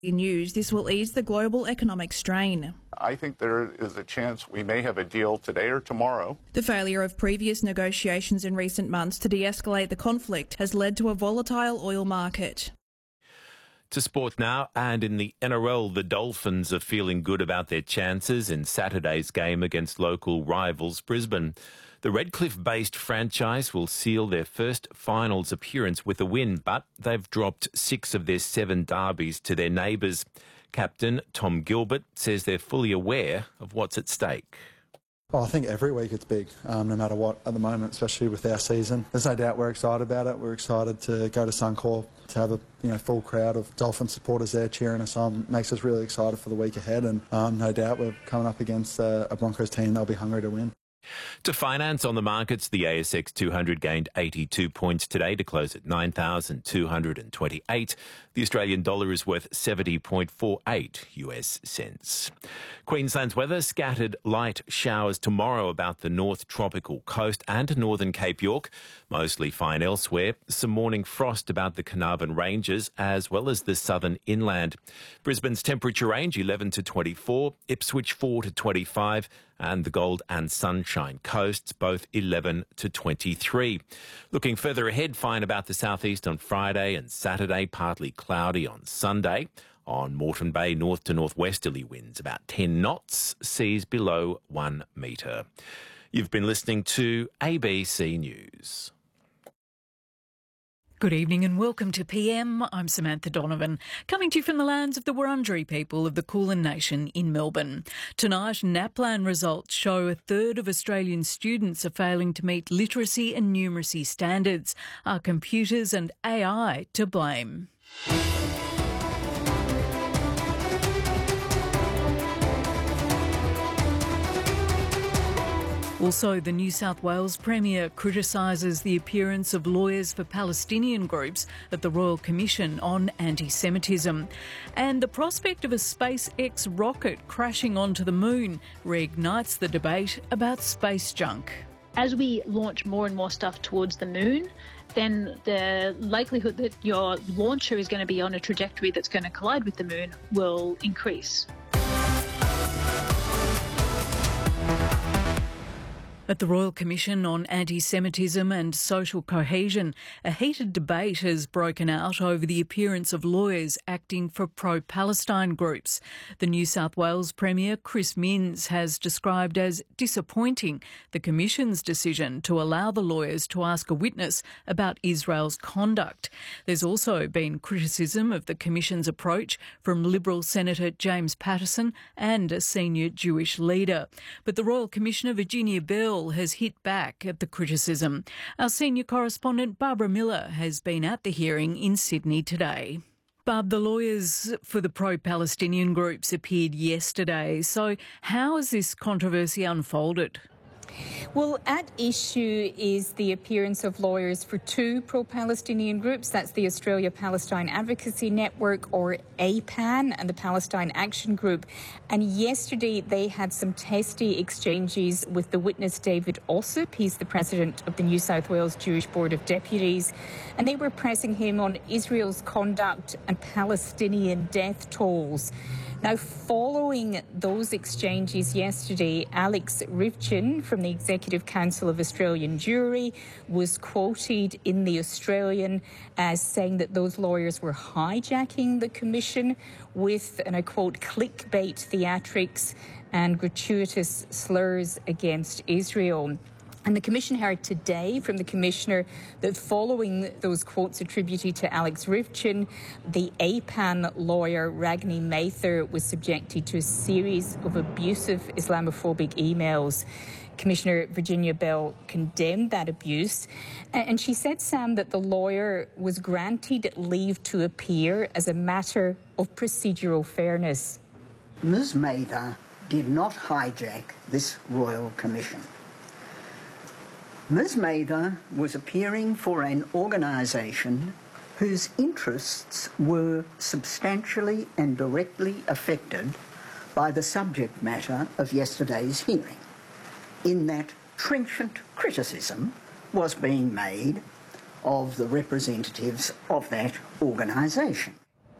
News, this will ease the global economic strain. I think there is a chance we may have a deal today or tomorrow. The failure of previous negotiations in recent months to de-escalate the conflict has led to a volatile oil market. To sport now, and in the NRL, the Dolphins are feeling good about their chances in Saturday's game against local rivals Brisbane. The Redcliffe-based franchise will seal their first finals appearance with a win, but they've dropped 6 of their 7 derbies to their neighbours. Captain Tom Gilbert says they're fully aware of what's at stake. Well, I think every week it's big, no matter what at the moment, especially with our season. There's no doubt we're excited about it. We're excited to go to Suncorp, to have a full crowd of Dolphin supporters there cheering us on. Makes us really excited for the week ahead, and no doubt we're coming up against a Broncos team they'll be hungry to win. To finance on the markets, the ASX 200 gained 82 points today to close at 9,228. The Australian dollar is worth 70.48 US cents. Queensland's weather, scattered light showers tomorrow about the north tropical coast and northern Cape York. Mostly fine elsewhere. Some morning frost about the Carnarvon Ranges as well as the southern inland. Brisbane's temperature range 11 to 24, Ipswich 4 to 25 and the Gold and Sunshine Coasts both 11 to 23. Looking further ahead, fine about the southeast on Friday and Saturday, partly cloudy on Sunday. On Moreton Bay, north to northwesterly winds about 10 knots, seas below 1 metre. You've been listening to ABC News. Good evening and welcome to PM. I'm Samantha Donovan, coming to you from the lands of the Wurundjeri people of the Kulin Nation in Melbourne. Tonight, NAPLAN results show a third of Australian students are failing to meet literacy and numeracy standards. Are computers and AI to blame? Also, the New South Wales Premier criticises the appearance of lawyers for Palestinian groups at the Royal Commission on Anti-Semitism. And the prospect of a SpaceX rocket crashing onto the moon reignites the debate about space junk. As we launch more and more stuff towards the moon, then the likelihood that your launcher is going to be on a trajectory that's going to collide with the moon will increase. At the Royal Commission on Anti-Semitism and Social Cohesion, a heated debate has broken out over the appearance of lawyers acting for pro-Palestine groups. The New South Wales Premier, Chris Minns, has described as disappointing the Commission's decision to allow the lawyers to ask a witness about Israel's conduct. There's also been criticism of the Commission's approach from Liberal Senator James Patterson and a senior Jewish leader. But the Royal Commissioner, Virginia Bell, has hit back at the criticism. Our senior correspondent Barbara Miller has been at the hearing in Sydney today. Barb, the lawyers for the pro-Palestinian groups appeared yesterday. So how has this controversy unfolded? Well, at issue is the appearance of lawyers for 2 pro-Palestinian groups. That's the Australia-Palestine Advocacy Network, or APAN, and the Palestine Action Group. And yesterday they had some testy exchanges with the witness David Ossip. He's the president of the New South Wales Jewish Board of Deputies. And they were pressing him on Israel's conduct and Palestinian death tolls. Now, following those exchanges yesterday, Alex Rivchin from the Executive Council of Australian Jewry was quoted in The Australian as saying that those lawyers were hijacking the Commission with, and I quote, clickbait theatrics and gratuitous slurs against Israel. And the Commission heard today from the Commissioner that following those quotes attributed to Alex Rivchin, the APAN lawyer Ragni Mather was subjected to a series of abusive Islamophobic emails. Commissioner Virginia Bell condemned that abuse, and she said, Sam, that the lawyer was granted leave to appear as a matter of procedural fairness. Ms. Mather did not hijack this Royal Commission. Ms. Mather was appearing for an organisation whose interests were substantially and directly affected by the subject matter of yesterday's hearing, in that trenchant criticism was being made of the representatives of that organisation.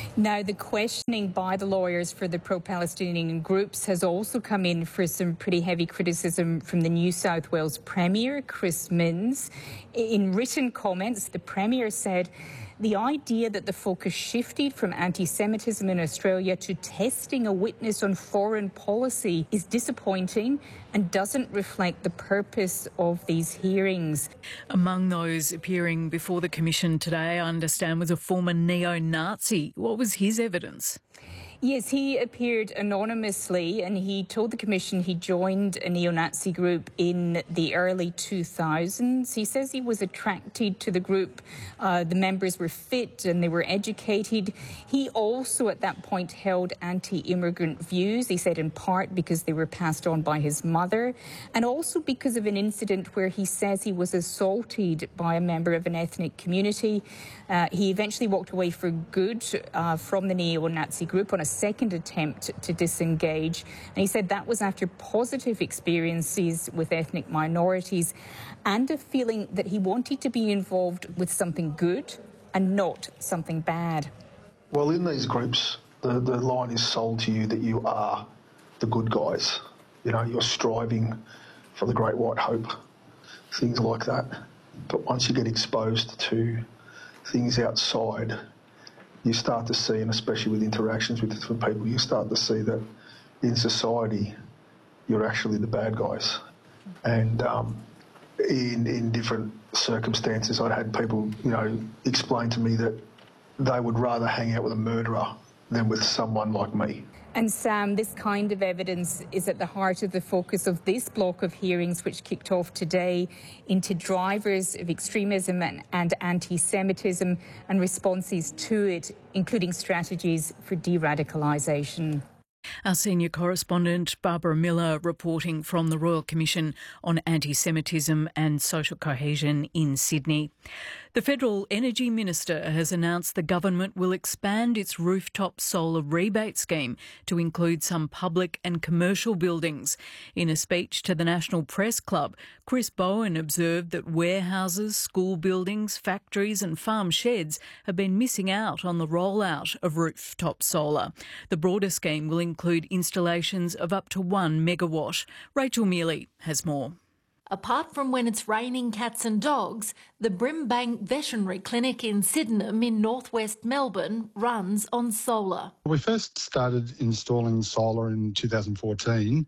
Now, the questioning by the lawyers for the pro-Palestinian groups has also come in for some pretty heavy criticism from the New South Wales Premier, Chris Minns. In written comments, the Premier said the idea that the focus shifted from anti-Semitism in Australia to testing a witness on foreign policy is disappointing and doesn't reflect the purpose of these hearings. Among those appearing before the Commission today, I understand, was a former neo-Nazi. What was his evidence? Yes, he appeared anonymously and he told the Commission he joined a neo-Nazi group in the early 2000s. He says he was attracted to the group. The members were fit and they were educated. He also at that point held anti-immigrant views, he said in part because they were passed on by his mother and also because of an incident where he says he was assaulted by a member of an ethnic community. He eventually walked away for good from the neo-Nazi group on a second attempt to disengage. And he said that was after positive experiences with ethnic minorities and a feeling that he wanted to be involved with something good and not something bad. Well, in these groups, the line is sold to you that you are the good guys. You know, you're striving for the great white hope, things like that. But once you get exposed to things outside, you start to see, and especially with interactions with different people, you start to see that in society, you're actually the bad guys. And in different circumstances, I'd had people, explain to me that they would rather hang out with a murderer than with someone like me. And Sam, this kind of evidence is at the heart of the focus of this block of hearings, which kicked off today, into drivers of extremism and anti-Semitism and responses to it, including strategies for de-radicalisation. Our senior correspondent Barbara Miller reporting from the Royal Commission on Anti-Semitism and Social Cohesion in Sydney. The Federal Energy Minister has announced the government will expand its rooftop solar rebate scheme to include some public and commercial buildings. In a speech to the National Press Club, Chris Bowen observed that warehouses, school buildings, factories and farm sheds have been missing out on the rollout of rooftop solar. The broader scheme will include installations of up to 1 megawatt. Rachel Mealy has more. Apart from when it's raining cats and dogs, the Brimbank Veterinary Clinic in Sydenham in northwest Melbourne runs on solar. We first started installing solar in 2014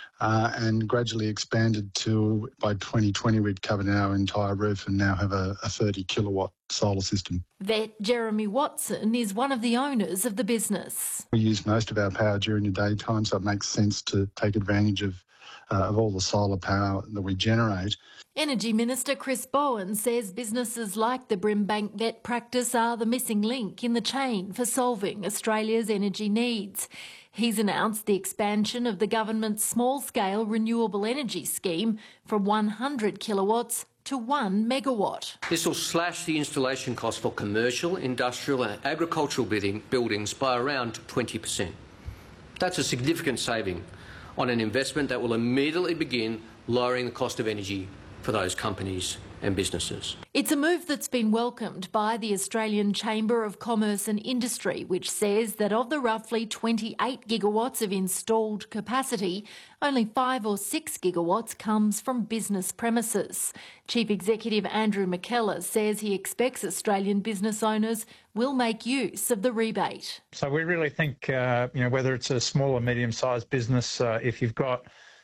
and gradually expanded to, by 2020, we'd covered our entire roof and now have a 30 kilowatt solar system. Vet Jeremy Watson is one of the owners of the business. We use most of our power during the daytime, so it makes sense to take advantage of all the solar power that we generate. Energy Minister Chris Bowen says businesses like the Brimbank Vet practice are the missing link in the chain for solving Australia's energy needs. He's announced the expansion of the government's small-scale renewable energy scheme from 100 kilowatts to 1 megawatt. This will slash the installation cost for commercial, industrial and agricultural buildings by around 20%. That's a significant saving on an investment that will immediately begin lowering the cost of energy for those companies and businesses. It's a move that's been welcomed by the Australian Chamber of Commerce and Industry, which says that of the roughly 28 gigawatts of installed capacity, only 5 or 6 gigawatts comes from business premises. Chief Executive Andrew McKellar says he expects Australian business owners will make use of the rebate. So we really think, whether it's a small or medium-sized business, if you've got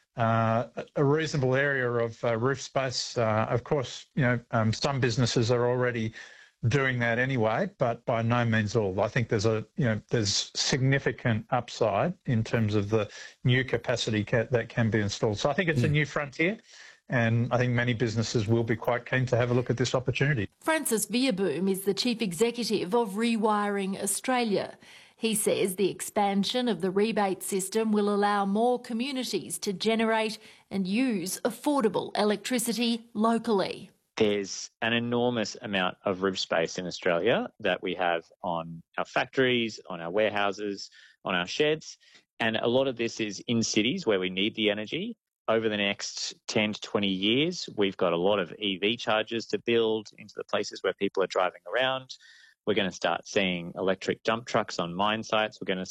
a reasonable area of roof space. Of course, some businesses are already doing that anyway, but by no means all. I think there's significant upside in terms of the new capacity that can be installed. So I think it's a new frontier, and I think many businesses will be quite keen to have a look at this opportunity. Francis Veerboom is the Chief Executive of Rewiring Australia. He says the expansion of the rebate system will allow more communities to generate and use affordable electricity locally. There's an enormous amount of roof space in Australia that we have on our factories, on our warehouses, on our sheds, and a lot of this is in cities where we need the energy. Over the next 10 to 20 years, we've got a lot of EV chargers to build into the places where people are driving around. We're going to start seeing electric dump trucks on mine sites. We're going to